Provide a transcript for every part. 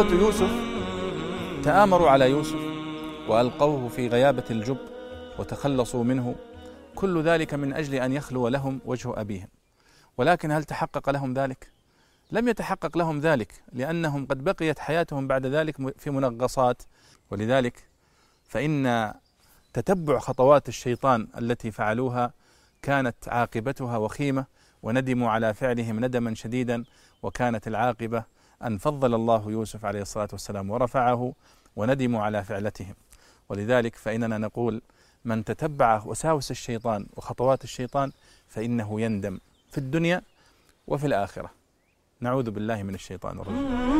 يوسف تآمروا على يوسف وألقوه في غيابة الجب وتخلصوا منه، كل ذلك من أجل أن يخلو لهم وجه أبيهم. ولكن هل تحقق لهم ذلك؟ لم يتحقق لهم ذلك، لأنهم قد بقيت حياتهم بعد ذلك في منغصات. ولذلك فإن تتبع خطوات الشيطان التي فعلوها كانت عاقبتها وخيمة، وندموا على فعلهم ندما شديدا، وكانت العاقبة أن فضل الله يوسف عليه الصلاة والسلام ورفعه، وندموا على فعلتهم. ولذلك فإننا نقول: من تتبع وساوس الشيطان وخطوات الشيطان فإنه يندم في الدنيا وفي الآخرة. نعوذ بالله من الشيطان الرجيم.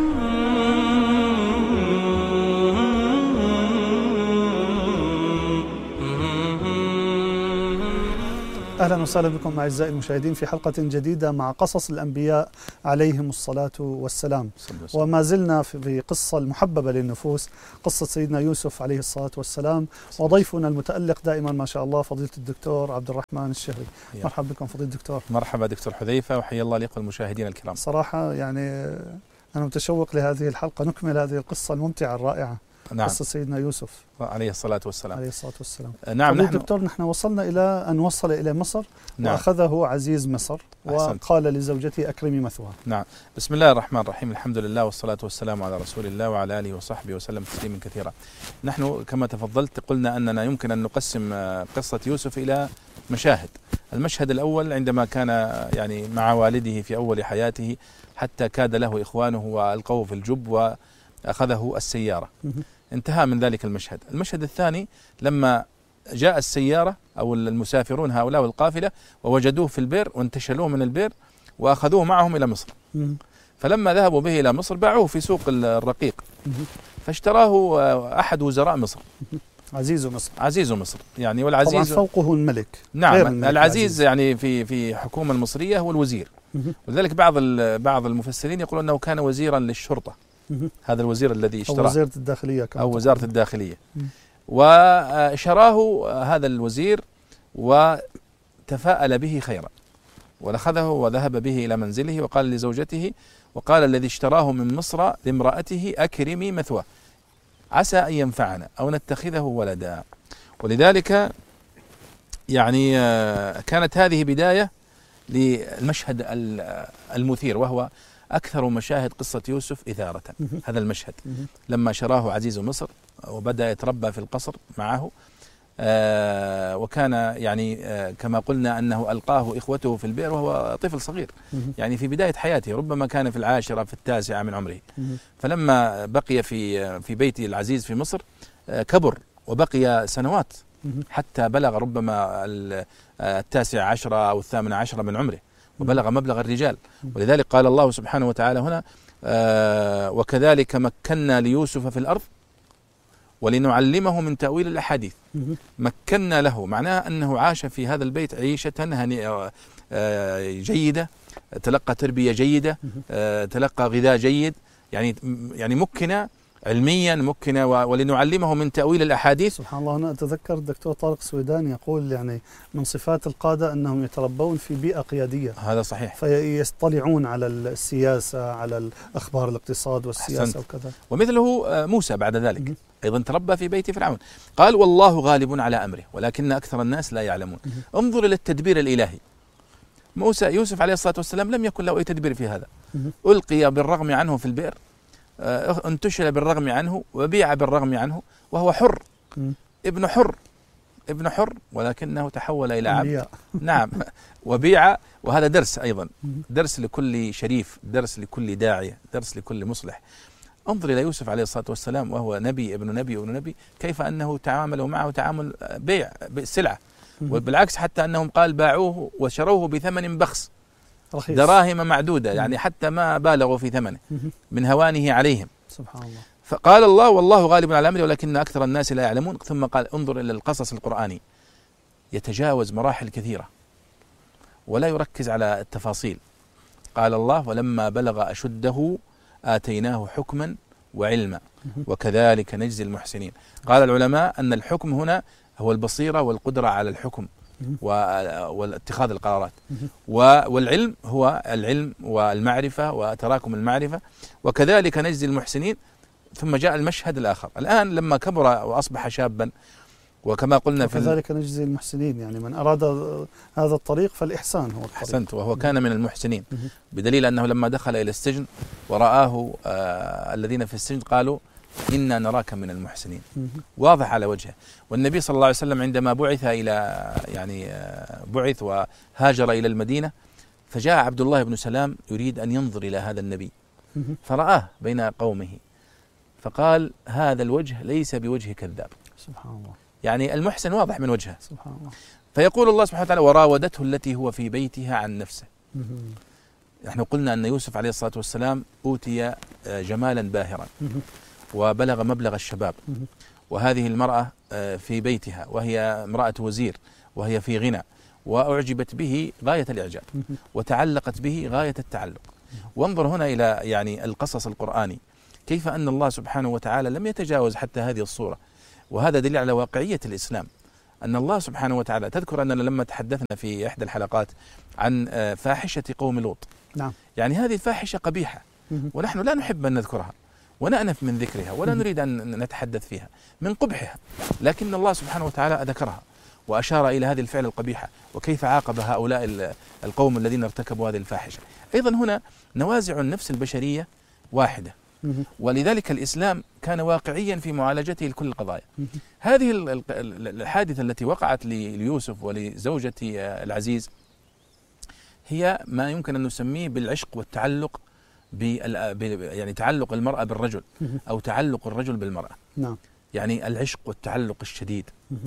أهلا وسهلا بكم أعزائي المشاهدين في حلقة جديدة مع قصص الأنبياء عليهم الصلاة والسلام. وما زلنا في قصة المحببة للنفوس، قصة سيدنا يوسف عليه الصلاة والسلام، وضيفنا المتألق دائما ما شاء الله فضيلة الدكتور عبد الرحمن الشهري. مرحبا بكم فضيلة الدكتور. مرحبا دكتور حذيفة، وحيا الله لكم المشاهدين الكرام. صراحة يعني أنا متشوق لهذه الحلقة، نكمل هذه القصة الممتعة الرائعة. نعم. قصة سيدنا يوسف عليه الصلاة والسلام. عليه الصلاة والسلام. نعم. دكتور، نحن وصلنا إلى أن وصل إلى مصر. نعم. وأخذه عزيز مصر وقال لزوجته أكرمي مثواها. نعم. بسم الله الرحمن الرحيم، الحمد لله والصلاة والسلام على رسول الله وعلى آله وصحبه وسلم تسليما كثيرا. نحن كما تفضلت قلنا أننا يمكن أن نقسم قصة يوسف إلى مشاهد. المشهد الأول عندما كان يعني مع والده في أول حياته، حتى كاد له إخوانه وألقوه في الجب وأخذه السيارة، انتهى من ذلك المشهد. المشهد الثاني لما جاء السيارة أو المسافرون هؤلاء والقافلة ووجدوه في البئر وانتشلوه من البئر وأخذوه معهم إلى مصر. فلما ذهبوا به إلى مصر باعوه في سوق الرقيق، فاشتراه أحد وزراء مصر. عزيز مصر يعني، والعزيز طبعا فوقه الملك. نعم، العزيز يعني في حكومة المصرية هو الوزير. ولذلك بعض المفسرين يقولون أنه كان وزيرا للشرطة، هذا الوزير الذي اشتراه، أو وزارة الداخلية أو وزارة الداخلية. وشراه هذا الوزير وتفاءل به خيرا، ولأخذه وذهب به إلى منزله وقال لزوجته، وقال الذي اشتراه من مصر لامرأته أكرمي مثواه عسى أن ينفعنا أو نتخذه ولدا. ولذلك يعني كانت هذه بداية للمشهد المثير، وهو أكثر مشاهد قصة يوسف إثارة. هذا المشهد لما شراه عزيز مصر وبدأ يتربى في القصر معه، وكان يعني كما قلنا أنه ألقاه إخوته في البئر وهو طفل صغير، يعني في بداية حياته، ربما كان في 10 في 9 من عمره. فلما بقي في بيت العزيز في مصر كبر وبقي سنوات حتى بلغ ربما 19 أو 18 من عمره، وبلغ مبلغ الرجال. ولذلك قال الله سبحانه وتعالى هنا: وكذلك مكنا ليوسف في الأرض ولنعلمه من تأويل الأحاديث. مكنا له معناه أنه عاش في هذا البيت عيشة هنيئة جيدة، تلقى تربية جيدة، تلقى غذاء جيد، يعني مكن علميا، مكن ولنعلمه من تأويل الأحاديث. سبحان الله. أنا أتذكر الدكتور طارق سويدان يقول يعني من صفات القادة أنهم يتربون في بيئة قيادية. هذا صحيح. فيطلعون على السياسة، على الأخبار الاقتصاد والسياسة وكذا. ومثله موسى بعد ذلك أيضا تربى في بيت فرعون. قال: والله غالب على أمره ولكن أكثر الناس لا يعلمون. انظر إلى التدبير الإلهي. يوسف عليه الصلاة والسلام لم يكن له أي تدبير في هذا. ألقي بالرغم عنه في البئر، انتشل بالرغم عنه، وبيع بالرغم عنه، وهو حر، ابن حر ولكنه تحول إلى عبد. نعم. وبيع. وهذا درس أيضا، درس لكل شريف، درس لكل داعية، درس لكل مصلح. انظر إلى يوسف عليه الصلاة والسلام وهو نبي ابن نبي، كيف أنه تعاملوا معه تعامل بيع بالسلعة. وبالعكس حتى أنهم قال باعوه وشروه بثمن بخس، رخيص، دراهم معدودة، يعني حتى ما بالغوا في ثمنه من هوانه عليهم. سبحان الله. فقال الله: والله غالب على أمره ولكن أكثر الناس لا يعلمون. ثم قال: انظر إلى القصص القرآني، يتجاوز مراحل كثيرة ولا يركز على التفاصيل. قال الله: ولما بلغ أشده آتيناه حكما وعلما وكذلك نجزي المحسنين. قال العلماء أن الحكم هنا هو البصيرة والقدرة على الحكم واتخاذ القرارات، والعلم هو العلم والمعرفة وتراكم المعرفة، وكذلك نجزي المحسنين. ثم جاء المشهد الآخر الآن لما كبر وأصبح شابا، وكما قلنا وكذلك نجزي المحسنين، يعني من أراد هذا الطريق فالإحسان هو الطريق. أحسنت، وهو كان من المحسنين، بدليل أنه لما دخل إلى السجن ورآه الذين في السجن قالوا إنا نراك من المحسنين، واضح على وجهه. والنبي صلى الله عليه وسلم عندما بعث بعث وهاجر إلى المدينة، فجاء عبد الله بن سلام يريد أن ينظر إلى هذا النبي فرآه بين قومه فقال هذا الوجه ليس بوجه كذاب. سبحان الله، يعني المحسن واضح من وجهه. سبحان الله. فيقول الله سبحانه وتعالى وراودته التي هو في بيتها عن نفسه. نحن قلنا أن يوسف عليه الصلاة والسلام أوتي جمالا باهرا وبلغ مبلغ الشباب، وهذه المرأة في بيتها وهي امرأة وزير وهي في غنى، وأعجبت به غاية الإعجاب وتعلقت به غاية التعلق. وانظر هنا إلى يعني القصص القرآني كيف أن الله سبحانه وتعالى لم يتجاوز حتى هذه الصورة، وهذا دليل على واقعية الإسلام. أن الله سبحانه وتعالى، تذكر أننا لما تحدثنا في إحدى الحلقات عن فاحشة قوم لوط، نعم، يعني هذه فاحشة قبيحة ونحن لا نحب أن نذكرها ونأنف من ذكرها ولا نريد أن نتحدث فيها من قبحها، لكن الله سبحانه وتعالى ذكرها وأشار إلى هذه الفعل القبيحة وكيف عاقب هؤلاء القوم الذين ارتكبوا هذه الفاحشة. أيضا هنا نوازع النفس البشرية واحدة، ولذلك الإسلام كان واقعيا في معالجته لكل القضايا. هذه الحادثة التي وقعت ليوسف ولزوجة العزيز هي ما يمكن أن نسميه بالعشق والتعلق، يعني تعلق المرأة بالرجل أو تعلق الرجل بالمرأة، نعم، يعني العشق والتعلق الشديد.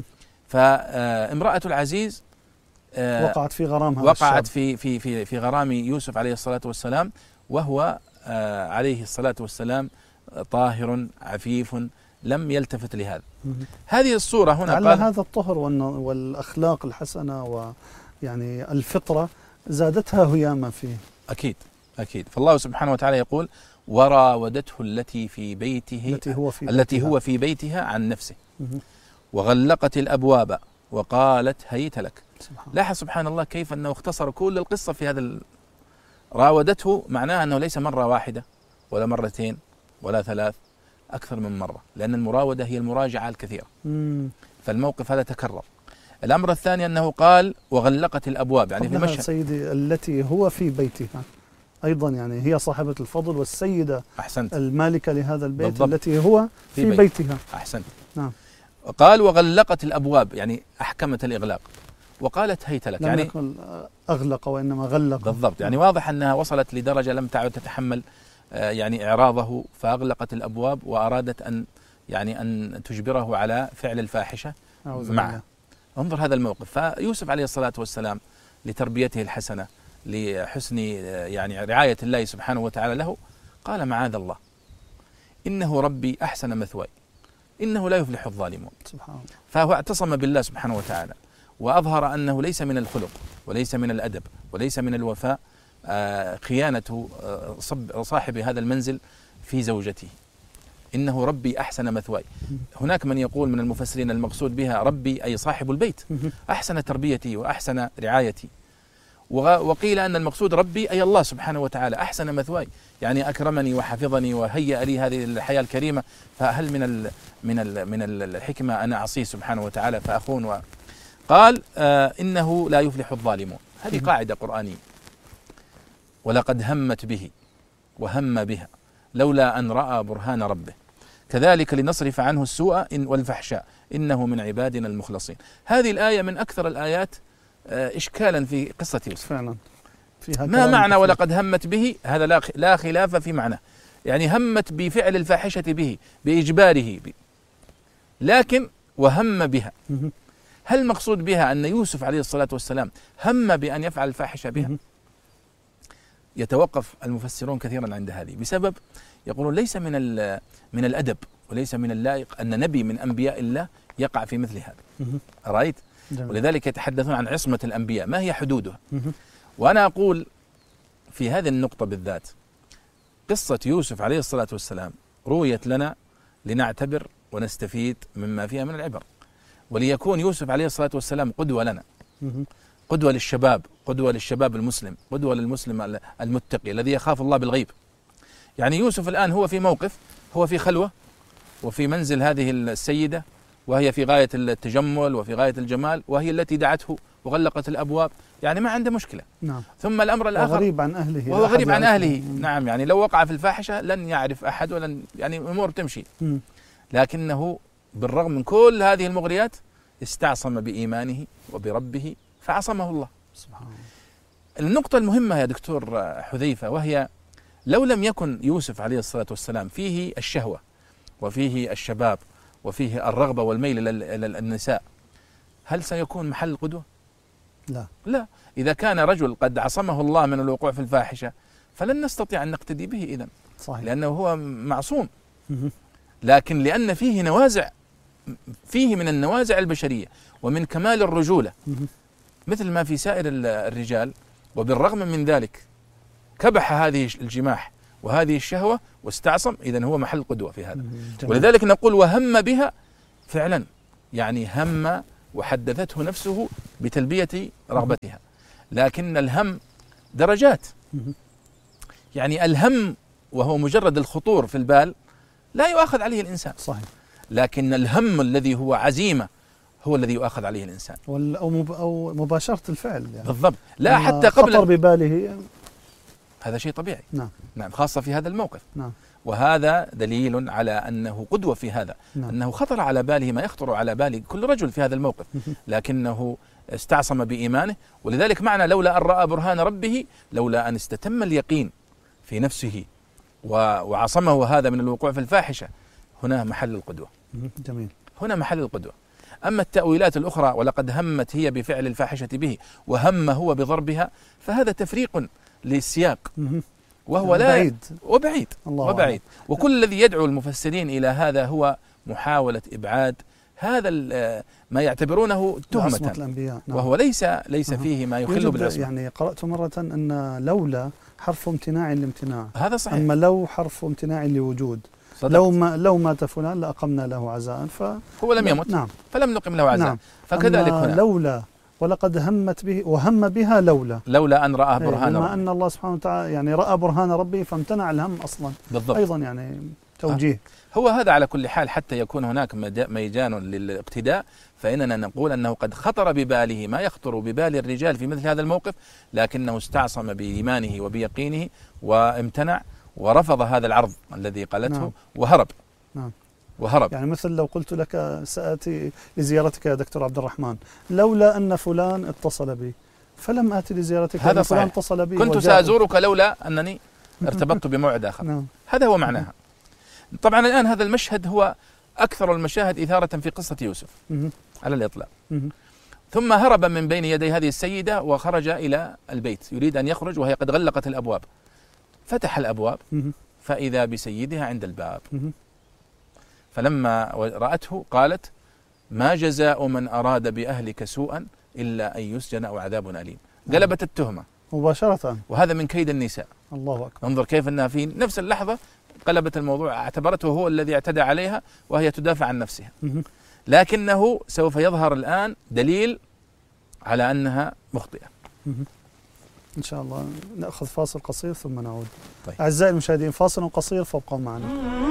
فامرأة العزيز وقعت في غرام هذا وقعت في غرام يوسف عليه الصلاة والسلام، وهو عليه الصلاة والسلام طاهر عفيف لم يلتفت لهذا. هذه الصورة هنا قال هذا الطهر والأخلاق الحسنة ويعني الفطرة زادتها هياما فيه. أكيد أكيد. فالله سبحانه وتعالى يقول وراودته التي في بيته التي هو في بيتها عن نفسه وغلقت الأبواب وقالت هيت لك. لاحظ سبحان الله كيف أنه اختصر كل القصة في هذا راودته، معناها أنه ليس مرة واحدة ولا مرتين ولا ثلاث، أكثر من مرة، لأن المراودة هي المراجعة الكثيرة، فالموقف هذا تكرر. الأمر الثاني أنه قال وغلقت الأبواب، يعني في مشهد سيدي التي هو في بيتها أيضا، يعني هي صاحبة الفضل والسيدة أحسنت المالكة لهذا البيت بالضبط. التي هو في بيتها. أحسنت. نعم. قال وغلقت الأبواب، يعني أحكمت الإغلاق وقالت هيت لك، يعني أغلق وإنما غلق. بالضبط، يعني واضح أنها وصلت لدرجة لم تعد تتحمل يعني إعراضه، فأغلقت الأبواب وأرادت أن تجبره على فعل الفاحشة معه. انظر هذا الموقف. فيوسف عليه الصلاة والسلام لتربيته الحسنة، لحسن يعني رعاية الله سبحانه وتعالى له، قال معاذ الله إنه ربي أحسن مثواي إنه لا يفلح الظالمون. سبحان الله. فهو اعتصم بالله سبحانه وتعالى وأظهر أنه ليس من الخلق وليس من الأدب وليس من الوفاء خيانة صاحب هذا المنزل في زوجته. إنه ربي أحسن مثواي. هناك من يقول من المفسرين المقصود بها ربي أي صاحب البيت أحسن تربيتي وأحسن رعايتي، وقيل أن المقصود ربي أي الله سبحانه وتعالى أحسن مثواي، يعني أكرمني وحفظني وهيأ لي هذه الحياة الكريمة، فهل من الحكمة أنا أعصيه سبحانه وتعالى فأخون قال إنه لا يفلح الظالمون. هذه قاعدة قرآنية. ولقد همت به وهم بها لولا أن رأى برهان ربه كذلك لنصرف عنه السوء والفحشاء إنه من عبادنا المخلصين. هذه الآية من أكثر الآيات إشكالا في قصة يوسف فعلا. ما معنى ولقد همت به؟ هذا لا خلاف في معنى، يعني همت بفعل الفاحشة به بإجباره لكن وهم بها. هل المقصود بها أن يوسف عليه الصلاة والسلام هم بأن يفعل الفاحشة بها؟ يتوقف المفسرون كثيرا عند هذه بسبب يقولون ليس من الأدب وليس من اللائق أن نبي من أنبياء الله يقع في مثل هذا. رأيت؟ ولذلك يتحدثون عن عصمة الأنبياء، ما هي حدودها؟ وأنا أقول في هذه النقطة بالذات قصة يوسف عليه الصلاة والسلام رويت لنا لنعتبر ونستفيد مما فيها من العبر، وليكون يوسف عليه الصلاة والسلام قدوة لنا، قدوة للشباب، قدوة للشباب المسلم، قدوة للمسلم المتقي الذي يخاف الله بالغيب. يعني يوسف الآن هو في موقف، هو في خلوة وفي منزل هذه السيدة، وهي في غاية التجمل وفي غاية الجمال، وهي التي دعته وغلقت الأبواب، يعني ما عنده مشكلة. نعم. ثم الأمر الآخر غريب عن أهله، وهو غريب عن أهله. نعم، يعني لو وقع في الفاحشة لن يعرف أحد ولن يعني الأمور تمشي. لكنه بالرغم من كل هذه المغريات استعصم بإيمانه وبربه فعصمه الله سبحان الله. النقطة المهمة يا دكتور حذيفة، وهي لو لم يكن يوسف عليه الصلاة والسلام فيه الشهوة وفيه الشباب وفيه الرغبة والميل إلى النساء، هل سيكون محل القدوة؟ لا. إذا كان رجل قد عصمه الله من الوقوع في الفاحشة فلن نستطيع أن نقتدي به إذن، صحيح. لأنه هو معصوم. لكن لأن فيه نوازع، فيه من النوازع البشرية ومن كمال الرجولة مثل ما في سائر الرجال، وبالرغم من ذلك كبح هذه الجماح وهذه الشهوة واستعصم، إذن هو محل قدوة في هذا. ولذلك نقول وهم بها فعلا، يعني هم وحدثته نفسه بتلبية رغبتها. لكن الهم درجات، يعني الهم وهو مجرد الخطور في البال لا يؤاخذ عليه الإنسان، صحيح. لكن الهم الذي هو عزيمة هو الذي يؤاخذ عليه الإنسان، أو مباشرة الفعل يعني. بالضبط. لا حتى قبل خطر بباله، هذا شيء طبيعي. نعم، خاصة في هذا الموقف. نعم. وهذا دليل على أنه قدوة في هذا. نعم. أنه خطر على باله ما يخطر على بال كل رجل في هذا الموقف، لكنه استعصم بإيمانه. ولذلك معنى لولا أن رأى برهان ربه، لولا أن استتم اليقين في نفسه وعصمه هذا من الوقوع في الفاحشة، هنا محل القدوة. جميل. هنا محل القدوة. أما التأويلات الأخرى ولقد همت هي بفعل الفاحشة به وهم هو بضربها، فهذا تفريق للسياق، وهو لا بعيد وبعيد. وكل الذي يدعو المفسرين إلى هذا هو محاولة إبعاد هذا ما يعتبرونه تهمة الأنبياء. نعم. وهو ليس فيه ما يخل بالعصمة. يعني قرأت مرة أن لولا حرف امتناع لامتناع، هذا صحيح. أما لو حرف امتناع لوجود. لو مات فلان لأقمنا له عزاء، هو لم يمت. نعم. فلم نقم له عزاء. نعم. فكذلك هنا لولا ولقد همت به وهم بها لولا أن رأى برهان ربه، أن الله سبحانه وتعالى يعني رأى برهان ربه فامتنع الهم أصلا. بالضبط. أيضا يعني توجيه. هو هذا على كل حال، حتى يكون هناك ميجان للاقتداء، فإننا نقول أنه قد خطر بباله ما يخطر ببال الرجال في مثل هذا الموقف، لكنه استعصم بإيمانه وبيقينه وامتنع ورفض هذا العرض الذي قالته. نعم. وهرب. نعم. وهرب. يعني مثل لو قلت لك سآتي لزيارتك يا دكتور عبد الرحمن لولا أن فلان اتصل بي، فلم آتي لزيارتك هذا فلان اتصل بي، كنت سأزورك لولا أنني ارتبطت بموعد آخر. نعم. هذا هو معناها. طبعا الآن هذا المشهد هو أكثر المشاهد إثارة في قصة يوسف على الإطلاق. ثم هرب من بين يدي هذه السيدة وخرج إلى البيت، يريد أن يخرج وهي قد غلقت الأبواب. فتح الأبواب فإذا بسيدها عند الباب، فلما رأته قالت: ما جزاء من أراد بأهلك سوءا إلا أن يسجن أو عذاب أليم. قلبت التهمة مباشرة، وهذا من كيد النساء. الله أكبر. انظر كيف أنها في نفس اللحظة قلبت الموضوع، اعتبرته هو الذي اعتدى عليها وهي تدافع عن نفسها. لكنه سوف يظهر الآن دليل على أنها مخطئة. إن شاء الله نأخذ فاصل قصير ثم نعود. طيب. أعزائي المشاهدين، فاصل قصير فابقوا معنا.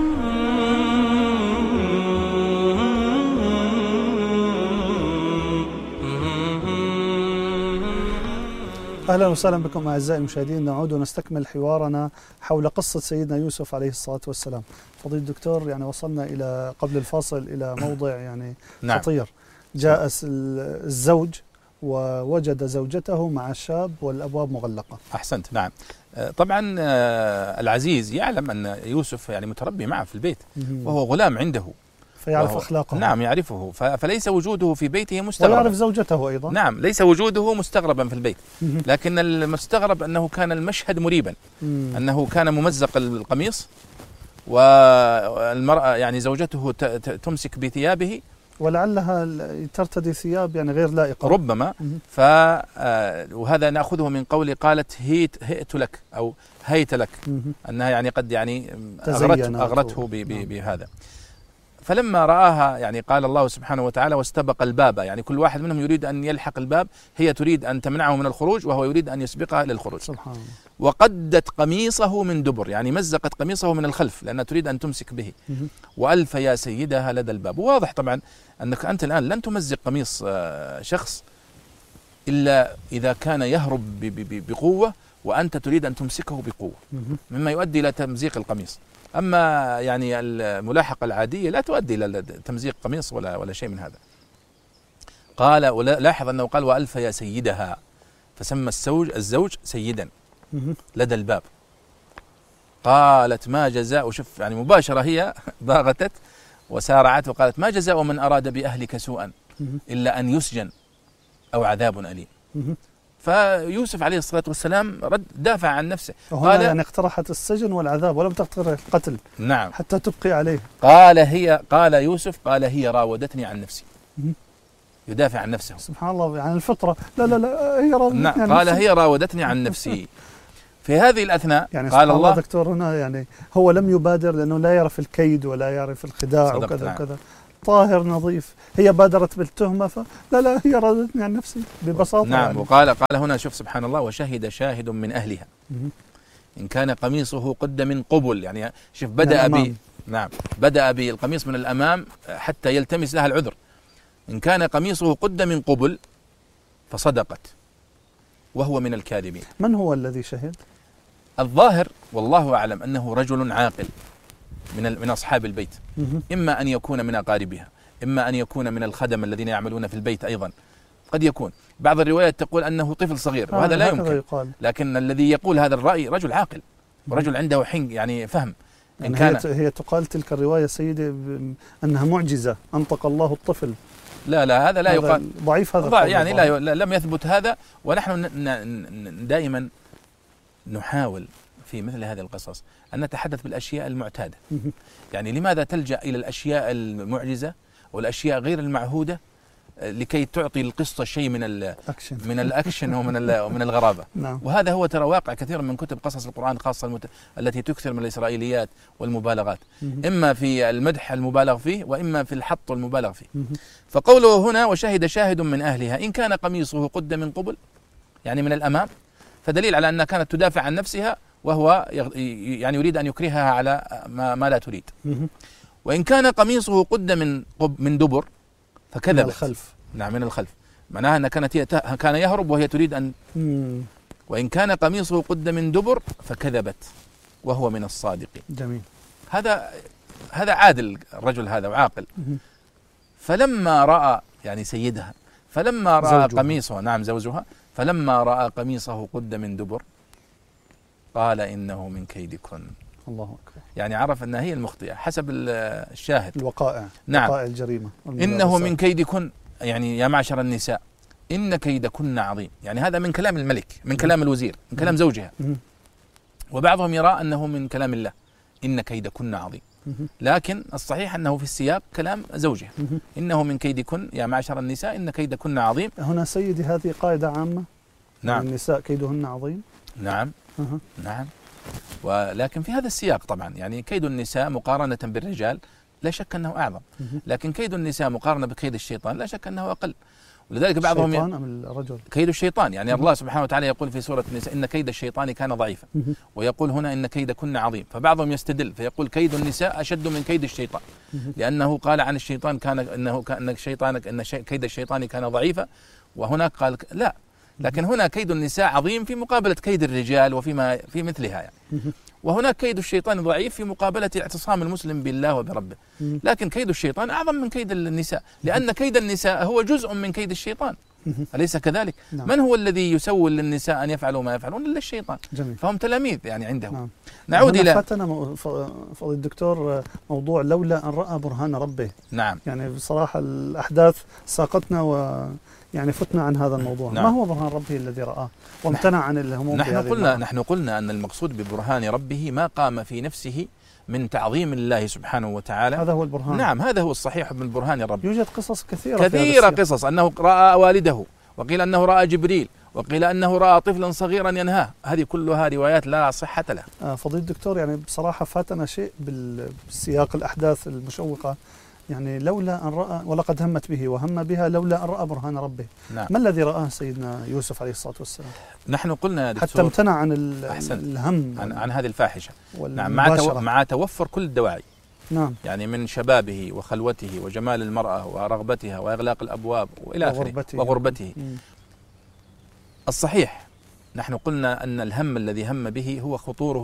أهلا وسهلا بكم أعزائي المشاهدين، نعود ونستكمل حوارنا حول قصة سيدنا يوسف عليه الصلاة والسلام. فضيلة الدكتور، يعني وصلنا إلى قبل الفاصل إلى موضع يعني نعم. خطير. جاء الزوج ووجد زوجته مع الشاب والأبواب مغلقة. أحسنت. نعم. طبعا العزيز يعلم أن يوسف يعني متربي معه في البيت وهو غلام عنده، فيعرف أخلاقه. نعم يعرفه، فليس وجوده في بيته مستغربا، ويعرف زوجته أيضا. نعم ليس وجوده مستغربا في البيت، لكن المستغرب أنه كان المشهد مريبا، أنه كان ممزق القميص والمرأة يعني زوجته تمسك بثيابه، ولعلها ترتدي ثياب يعني غير لائقة ربما. وهذا نأخذه من قول قالت هئت لك أو هيت لك، أنها يعني قد يعني أغرته بهذا. فلما رآها يعني قال الله سبحانه وتعالى واستبق الباب، يعني كل واحد منهم يريد أن يلحق الباب، هي تريد أن تمنعه من الخروج وهو يريد أن يسبقها للخروج. سبحان الله. وقدت قميصه من دبر، يعني مزقت قميصه من الخلف لأنها تريد أن تمسك به. وألف يا سيدها لدى الباب. واضح طبعا أنك أنت الآن لن تمزق قميص شخص إلا إذا كان يهرب بقوة وأنت تريد أن تمسكه بقوة، مما يؤدي إلى تمزيق القميص. أما يعني الملاحقة العادية لا تؤدي إلى تمزيق قميص ولا شيء من هذا. قال، لاحظ أنه قال وألف يا سيدها، فسمى الزوج سيدا لدى الباب. قالت ما جزاء، شوف يعني مباشرة هي ضاغتت وسارعت وقالت ما جزاء من أراد بأهلك سوءا إلا أن يسجن أو عذاب أليم. فيوسف عليه الصلاة والسلام دافع عن نفسه، قال يعني اقترحت السجن والعذاب ولم تقترح القتل. نعم، حتى تبقي عليه. قال يوسف هي راودتني عن نفسي، يدافع عن نفسه. سبحان الله، يعني الفطرة لا هي راودتني عن قال هي راودتني عن نفسي. في هذه الأثناء يعني قال الله دكتور هنا يعني هو لم يبادر لأنه لا يعرف الكيد ولا يعرف الخداع وكذا نعم. وكذا، طاهر نظيف. هي بادرت بالتهمة لا هي راودتني عن نفسي ببساطة. نعم يعني. وقال هنا شوف سبحان الله وشهد شاهد من أهلها إن كان قميصه قد من قبل، يعني شوف بدأ بالقميص من الأمام حتى يلتمس لها العذر. إن كان قميصه قد من قبل فصدقت وهو من الكاذبين. من هو الذي شهد؟ الظاهر والله أعلم أنه رجل عاقل من أصحاب البيت، إما أن يكون من أقاربها، إما أن يكون من الخدم الذين يعملون في البيت أيضا، قد يكون. بعض الروايات تقول أنه طفل صغير وهذا لا يمكن، لكن الذي يقول هذا الرأي رجل عاقل ورجل عنده يعني فهم. إن كان هي تقال تلك الرواية سيدي أنها معجزة، أنطق الله الطفل. لا هذا لا يقال، ضعيف هذا يعني لا لم يثبت هذا. ونحن دائما نحاول في مثل هذه القصص أن نتحدث بالأشياء المعتادة. يعني لماذا تلجأ إلى الأشياء المعجزة والأشياء غير المعهودة لكي تعطي القصة شيء من الأكشن ومن الغرابة. نعم. وهذا هو ترى واقع كثير من كتب قصص القرآن خاصة التي تكثر من الإسرائيليات والمبالغات، إما في المدح المبالغ فيه وإما في الحط المبالغ فيه. فقوله هنا وشهد شاهد من أهلها إن كان قميصه قد من قبل، يعني من الأمام، فدليل على أنها كانت تدافع عن نفسها وهو يعني يريد أن يكرهها على ما لا تريد. وإن كان قميصه قد من دبر فكذبت. من الخلف. نعم من الخلف، معناها أن كان يهرب وهي تريد أن وإن كان قميصه قد من دبر فكذبت وهو من الصادقين. جميل. هذا عادل الرجل هذا وعاقل. فلما رأى يعني سيدها فلما رأى قميصه، نعم زوجها، فلما رأى قميصه قد من دبر قال إنه من كيدكن. الله أكبر. يعني عرف أنها هي المخطئة حسب الشاهد. الوقائع. نعم. وقائع الجريمة. إنه من كيدكن، يعني يا معشر النساء إن كيدكن عظيم. يعني هذا من كلام الملك، من كلام الوزير، من كلام زوجها. وبعضهم يرى أنه من كلام الله إن كيدكن عظيم، لكن الصحيح أنه في السياق كلام زوجها. إنه من كيدكن يا معشر النساء إن كيدكن عظيم. هنا سيدي هذه قاعدة عامة. نعم. النساء كيدهن عظيم. نعم. نعم. ولكن في هذا السياق طبعا يعني كيد النساء مقارنة بالرجال لا شك أنه أعظم، لكن كيد النساء مقارنة بكيد الشيطان لا شك أنه أقل. ولذلك بعضهم الشيطان أم الرجل؟ كيد الشيطان، يعني الله سبحانه وتعالى يقول في سورة النساء إن كيد الشيطان كان ضعيفا، ويقول هنا إن كيدكن عظيم. فبعضهم يستدل فيقول كيد النساء أشد من كيد الشيطان، لأنه قال عن الشيطان أن كيد الشيطان كان ضعيفا، وهناك قال لا، لكن هنا كيد النساء عظيم في مقابلة كيد الرجال وفيما في مثلها يعني. وهناك كيد الشيطان ضعيف في مقابلة اعتصام المسلم بالله وبربه، لكن كيد الشيطان أعظم من كيد النساء، لأن كيد النساء هو جزء من كيد الشيطان، أليس كذلك؟ نعم. من هو الذي يسول للنساء أن يفعلوا ما يفعلون إلا الشيطان. جميل. فهم تلاميذ يعني عنده. نعم. نعود إلى فاتنا فضيلة الدكتور موضوع لولا أن رأى برهان ربه. نعم. يعني بصراحة الأحداث ساقتنا يعني فتنا عن هذا الموضوع. نعم. ما هو برهان ربه الذي رآه وامتنع عن الهموم؟ نحن قلنا أن المقصود ببرهان ربه ما قام في نفسه من تعظيم الله سبحانه وتعالى، هذا هو البرهان. نعم هذا هو الصحيح من برهان الرب. يوجد قصص كثيرة قصص أنه رأى والده، وقيل أنه رأى جبريل، وقيل أنه رأى طفلا صغيرا ينهاه، هذه كلها روايات لا صحة لها. فضيلة الدكتور يعني بصراحة فاتنا شيء بالسياق الأحداث المشوقة يعني لولا أن رأى، ولقد همت به وهم بها لولا أن رأى برهان ربه. نعم. ما الذي رآه سيدنا يوسف عليه الصلاة والسلام؟ نحن قلنا يا دكتور حتى امتنع عن الهم عن هذه الفاحشة. نعم، مع توفر كل الدواعي. نعم. يعني من شبابه وخلوته وجمال المرأة ورغبتها وإغلاق الأبواب وإلى آخره وغربته. الصحيح نحن قلنا أن الهم الذي هم به هو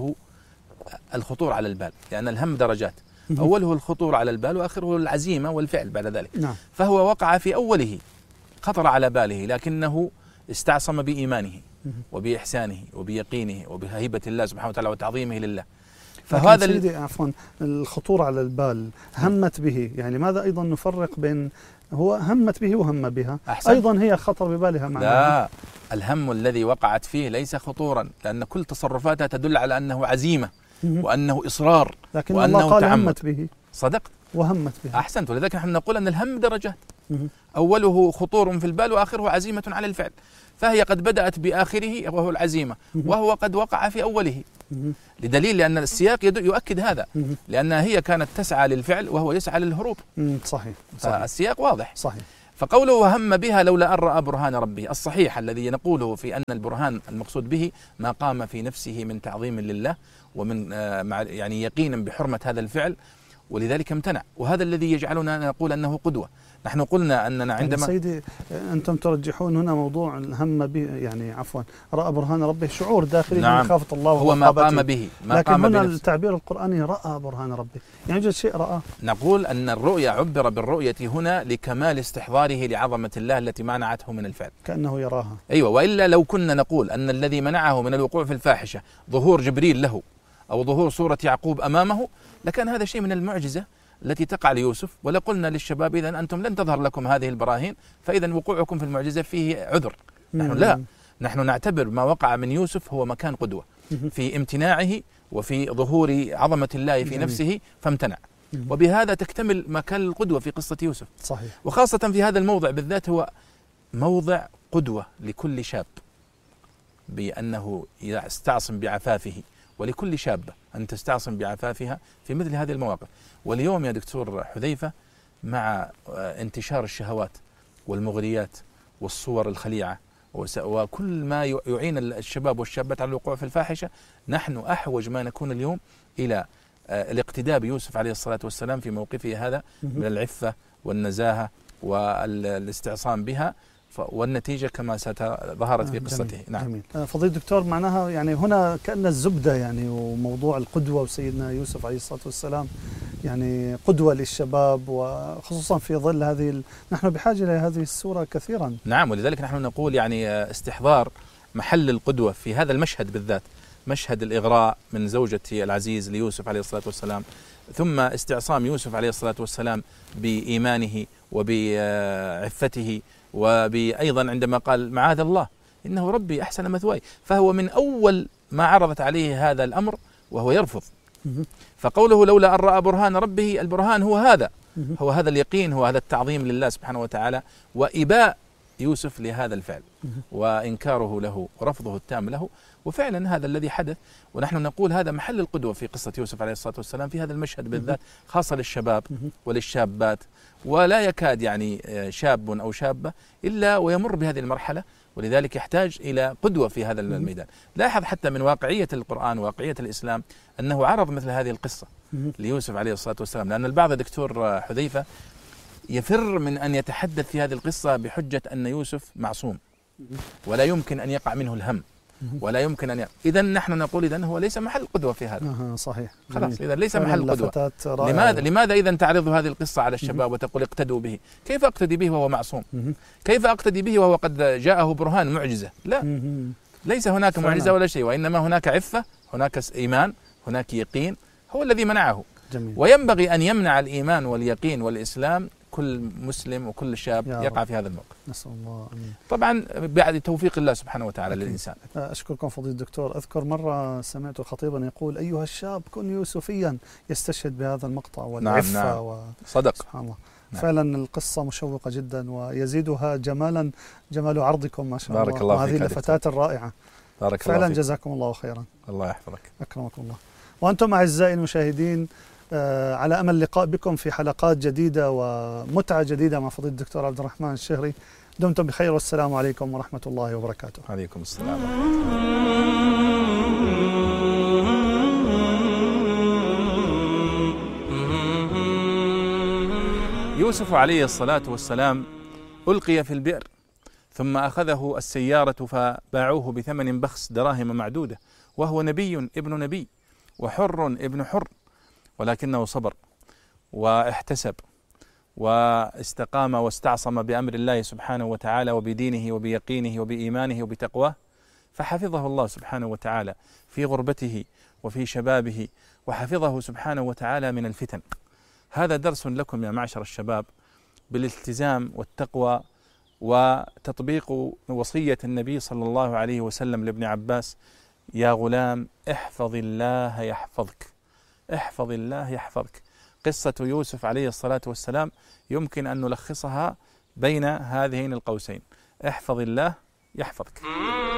الخطور على البال، لأن الهم درجات، أوله الخطور على البال وآخره العزيمة والفعل بعد ذلك. نعم. فهو وقع في أوله، خطر على باله، لكنه استعصم بإيمانه وبإحسانه وبيقينه وبهيبة الله سبحانه وتعالى وتعظيمه لله. فهذا سيدي عفوا، الخطور على البال، همت به، يعني ماذا أيضا نفرق بين هو همت به وهم بها؟ أحسن. أيضا هي خطر ببالها معنا. لا، الهم الذي وقعت فيه ليس خطورا، لأن كل تصرفاتها تدل على أنه عزيمة وأنه إصرار، لكن وأنه الله قال تعمد. همت به. صدقت وهمت به. أحسنت. ولذلك نحن نقول أن الهم درجات، أوله خطور في البال وآخره عزيمة على الفعل، فهي قد بدأت بآخره وهو العزيمة، وهو قد وقع في أوله، لدليل لأن السياق يؤكد هذا، لأنها هي كانت تسعى للفعل وهو يسعى للهروب. صحيح. السياق واضح. صحيح. فقوله وهم بها لولا أن رأى برهان ربه، الصحيح الذي نقوله في أن البرهان المقصود به ما قام في نفسه من تعظيم لله ومن يعني يقينا بحرمة هذا الفعل، ولذلك امتنع، وهذا الذي يجعلنا نقول أنه قدوة. نحن قلنا أننا عندما سيدي أنتم ترجحون هنا موضوع الهم به، يعني عفوا رأى برهان ربه، شعور داخلي نعم. من خافة الله هو ما قام به، لكن هنا التعبير القرآني رأى برهان ربه، يعني يوجد شيء رأى. نقول أن الرؤية عبر بالرؤية هنا لكمال استحضاره لعظمة الله التي منعته من الفعل، كأنه يراها. أيوة، وإلا لو كنا نقول أن الذي منعه من الوقوع في الفاحشة ظهور جبريل له أو ظهور صورة يعقوب أمامه، لكان هذا شيء من المعجزة التي تقع ليوسف، ولا قلنا للشباب إذن أنتم لن تظهر لكم هذه البراهين، فإذا وقوعكم في المعجزة فيه عذر. نحن لا، نحن نعتبر ما وقع من يوسف هو مكان قدوة في امتناعه وفي ظهور عظمة الله في نفسه فامتنع، وبهذا تكتمل مكان القدوة في قصة يوسف. صحيح. وخاصة في هذا الموضع بالذات، هو موضع قدوة لكل شاب بأنه يستعصم بعفافه، ولكل شابة أن تستعصم بعفافها في مثل هذه المواقف. واليوم يا دكتور حذيفة، مع انتشار الشهوات والمغريات والصور الخليعة وكل ما يعين الشباب والشابات على الوقوع في الفاحشة، نحن أحوج ما نكون اليوم إلى الاقتداء بيوسف عليه الصلاة والسلام في موقفه هذا من العفة والنزاهة والاستعصام بها، والنتيجة كما ظهرت في قصته. جميل. نعم. جميل. فضيلة الدكتور، معناها يعني هنا كأن الزبدة، يعني وموضوع القدوة وسيدنا يوسف عليه الصلاة والسلام يعني قدوة للشباب، وخصوصا في ظل نحن بحاجة إلى هذه السورة كثيرا. نعم، ولذلك نحن نقول يعني استحضار محل القدوة في هذا المشهد بالذات، مشهد الإغراء من زوجة العزيز ليوسف عليه الصلاة والسلام، ثم استعصام يوسف عليه الصلاة والسلام بإيمانه وبعفته، وأيضا عندما قال معاذ الله إنه ربي أحسن مثواي، فهو من أول ما عرضت عليه هذا الأمر وهو يرفض. فقوله لولا أن رأى برهان ربه، البرهان هو هذا اليقين، هو هذا التعظيم لله سبحانه وتعالى، وإباء يوسف لهذا الفعل وإنكاره له ورفضه التام له، وفعلا هذا الذي حدث. ونحن نقول هذا محل القدوة في قصة يوسف عليه الصلاة والسلام في هذا المشهد بالذات، خاصة للشباب وللشابات، ولا يكاد يعني شاب أو شابة إلا ويمر بهذه المرحلة، ولذلك يحتاج إلى قدوة في هذا الميدان. لاحظ حتى من واقعية القرآن وواقعية الإسلام أنه عرض مثل هذه القصة ليوسف عليه الصلاة والسلام، لأن البعض دكتور حذيفة يفر من أن يتحدث في هذه القصة بحجة أن يوسف معصوم ولا يمكن أن يقع منه الهم ولا يمكن أن إذن نحن نقول إذن هو ليس محل قدوة في هذا. صحيح. خلاص، إذا ليس محل قدوة. لماذا إذن تعرض هذه القصة على الشباب وتقول اقتدوا به؟ كيف أقتدي به وهو معصوم؟ كيف أقتدي به وهو قد جاءه برهان معجزة؟ لا، ليس هناك معجزة ولا شيء، وإنما هناك عفة، هناك إيمان، هناك يقين هو الذي منعه. جميل. وينبغي أن يمنع الإيمان واليقين والإسلام كل مسلم وكل شاب يقع في هذا الموقف. نسأل الله أمين. طبعا بعد توفيق الله سبحانه وتعالى للإنسان. أشكركم فضيلة الدكتور. أذكر مرة سمعت خطيبا يقول أيها الشاب كن يوسفيا، يستشهد بهذا المقطع والعفة. نعم. صدق. سبحان الله. نعم. فعلا القصة مشوقة جدا ويزيدها جمالا جمال عرضكم ما شاء الله. بارك الله فيك. وهذه اللفتات الرائعة. بارك الله فعلا فيك. جزاكم الله خيرا. الله يحفظك. أكرمكم الله. وأنتم أعزائي المشاهدين على أمل اللقاء بكم في حلقات جديدة ومتعة جديدة مع فضيلة الدكتور عبد الرحمن الشهري. دمتم بخير والسلام عليكم ورحمة الله وبركاته. عليكم السلام ورحمة الله. يوسف عليه الصلاة والسلام ألقي في البئر، ثم أخذه السيارة فباعوه بثمن بخس دراهم معدودة، وهو نبي ابن نبي وحر ابن حر، ولكنه صبر واحتسب واستقام واستعصم بأمر الله سبحانه وتعالى وبدينه وبيقينه وبإيمانه وبتقواه، فحفظه الله سبحانه وتعالى في غربته وفي شبابه، وحفظه سبحانه وتعالى من الفتن. هذا درس لكم يا معشر الشباب بالالتزام والتقوى وتطبيق وصية النبي صلى الله عليه وسلم لابن عباس: يا غلام احفظ الله يحفظك، احفظ الله يحفظك. قصة يوسف عليه الصلاة والسلام يمكن أن نلخصها بين هذين القوسين: احفظ الله يحفظك.